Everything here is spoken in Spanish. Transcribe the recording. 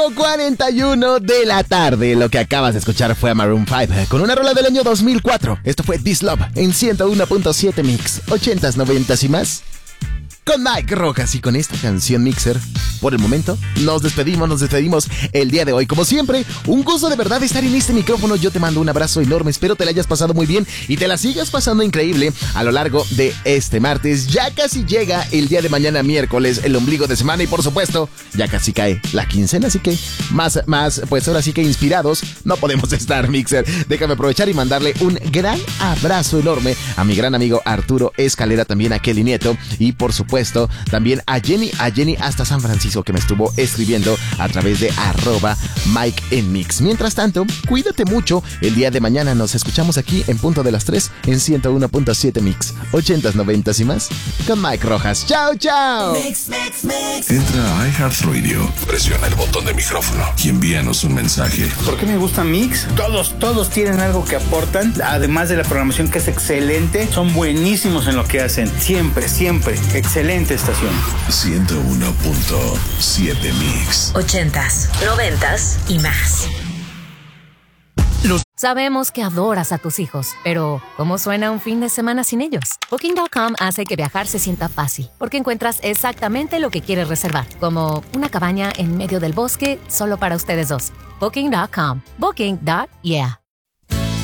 41 de la tarde. Lo que acabas de escuchar fue a Maroon 5 con una rola del año 2004. Esto fue This Love en 101.7 Mix, 80s, 90s y más. Con Mike Rojas y con esta canción Mixer, por el momento, nos despedimos el día de hoy. Como siempre, un gusto de verdad estar en este micrófono. Yo te mando un abrazo enorme, espero te la hayas pasado muy bien y te la sigas pasando increíble a lo largo de este martes. Ya casi llega el día de mañana miércoles, el ombligo de semana y por supuesto, ya casi cae la quincena, así que más, pues ahora sí que inspirados no podemos estar, Mixer. Déjame aprovechar y mandarle un gran abrazo enorme a mi gran amigo Arturo Escalera, también a Kelly Nieto y por supuesto también a Jenny hasta San Francisco, que me estuvo escribiendo a través de @Mike en Mix. Mientras tanto, cuídate mucho. El día de mañana nos escuchamos aquí en punto de las 3 en 101.7 Mix, 80s, 90s y más con Mike Rojas. ¡Chao, chao! Mix. Entra a iHeartRadio, presiona el botón de micrófono y envíanos un mensaje. ¿Por qué me gusta Mix? Todos tienen algo que aportan, además de la programación que es excelente. Son buenísimos en lo que hacen. Siempre. Excelente estación. 101.7 Mix. 80s, 90s y más. Sabemos que adoras a tus hijos, pero ¿cómo suena un fin de semana sin ellos? Booking.com hace que viajar se sienta fácil, porque encuentras exactamente lo que quieres reservar, como una cabaña en medio del bosque solo para ustedes dos. Booking.com. Booking.yeah.